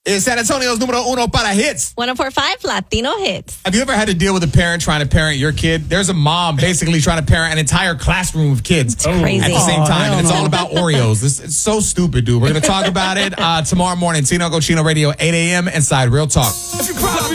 is San Antonio's numero uno para hits. 104.5 Latino Hits. Have you ever had to deal with a parent trying to parent your kid? There's a mom basically trying to parent an entire classroom of kids crazy. at the same time, and it's no. all about Oreos. It's so stupid, dude. We're going to talk about it tomorrow morning. Tino Cochino Radio, 8 a.m. inside Real Talk.